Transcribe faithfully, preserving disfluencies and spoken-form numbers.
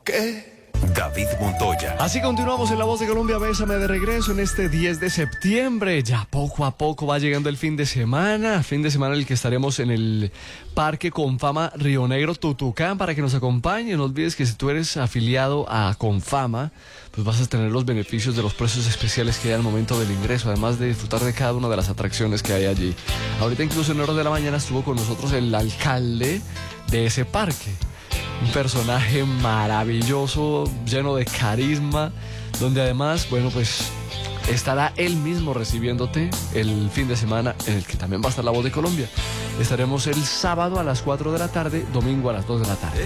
¿Qué? David Montoya. Así continuamos en La Voz de Colombia. Bésame de regreso en este diez de septiembre. Ya poco a poco va llegando el fin de semana. Fin de semana en el que estaremos en el Parque Confama Río Negro, Tutucán, para que nos acompañe. No olvides que si tú eres afiliado a Confama, pues vas a tener los beneficios de los precios especiales que hay al momento del ingreso, además de disfrutar de cada una de las atracciones que hay allí. Ahorita incluso en horas de la mañana estuvo con nosotros el alcalde de ese parque. Un personaje maravilloso, lleno de carisma, donde además, bueno, pues estará él mismo recibiéndote el fin de semana en el que también va a estar La Voz de Colombia. Estaremos el sábado a las cuatro de la tarde, domingo a las dos de la tarde.